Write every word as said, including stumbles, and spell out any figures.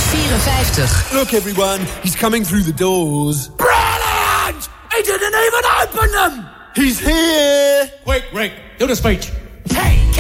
vierenvijftig. Look everyone, he's coming through the doors. Brilliant! He didn't even open them! He's here! Quick, Rick, do the speech.